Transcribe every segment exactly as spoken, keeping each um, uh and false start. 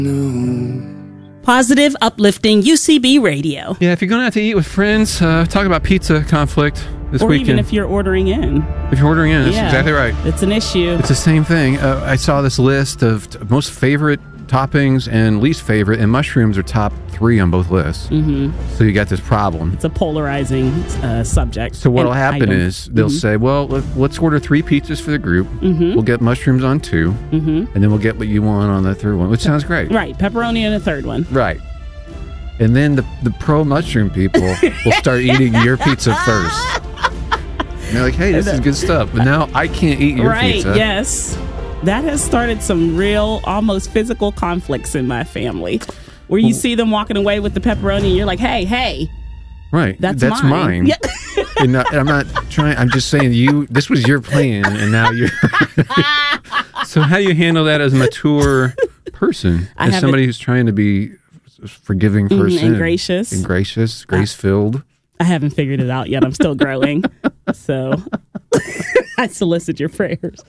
Positive, uplifting U C B radio. Yeah, if you're going out to eat with friends, uh, talk about pizza conflict this or weekend. Or even if you're ordering in. If you're ordering in, that's yeah, exactly right. It's an issue. It's the same thing. Uh, I saw this list of t- most favorite toppings and least favorite, and mushrooms are top three on both lists. Mm-hmm. So you got this problem. It's a polarizing uh, subject. So what will happen item. is they'll mm-hmm. say, well, let, let's order three pizzas for the group. Mm-hmm. We'll get mushrooms on two, mm-hmm. and then we'll get what you want on the third one, which sounds great. Right, pepperoni and a third one. Right. And then the, the pro-mushroom people will start eating your pizza first. And they're like, hey, this is good stuff. But now I can't eat your right, pizza. Right, yes. That has started some real, almost physical conflicts in my family, where you see them walking away with the pepperoni, and you're like, "Hey, hey, right, that's, that's mine." mine. Yeah. and not, I'm not trying. I'm just saying you. This was your plan, and now you're. So how do you handle that as a mature person, I as somebody who's trying to be a forgiving person mm, and gracious, and gracious, grace filled? I haven't figured it out yet. I'm still growing, so I solicit your prayers.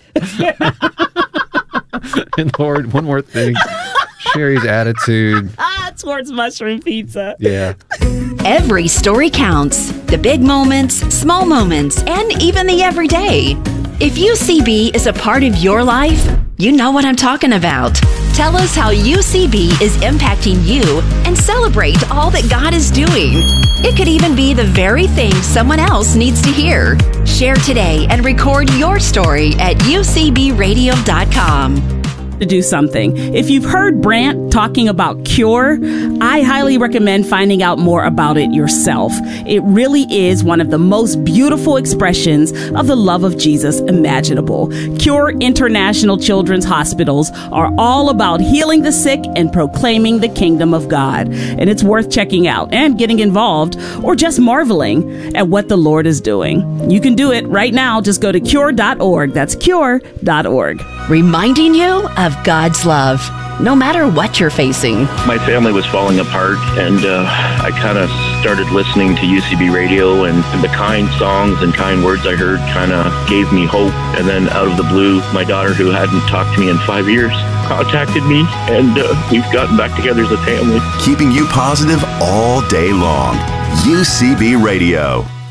And Lord, one more thing. Sherry's attitude towards mushroom pizza. Yeah. Every story counts. The big moments, small moments, and even the everyday. If U C B is a part of your life, you know what I'm talking about. Tell us how U C B is impacting you and celebrate all that God is doing. It could even be the very thing someone else needs to hear. Share today and record your story at U C B radio dot com. To do something. If you've heard Brant talking about cure, I highly recommend finding out more about it yourself. It really is one of the most beautiful expressions of the love of Jesus imaginable. Cure International Children's Hospitals are all about healing the sick and proclaiming the kingdom of God. And it's worth checking out and getting involved, or just marveling at what the Lord is doing. You can do it right now. Just go to cure dot org. That's cure dot org. Reminding you of God's love, no matter what you're facing. My family was falling apart, and uh, I kind of started listening to U C B radio, and, and the kind songs and kind words I heard kind of gave me hope. And then out of the blue, my daughter, who hadn't talked to me in five years, contacted me, and uh, we've gotten back together as a family. Keeping you positive all day long. U C B Radio.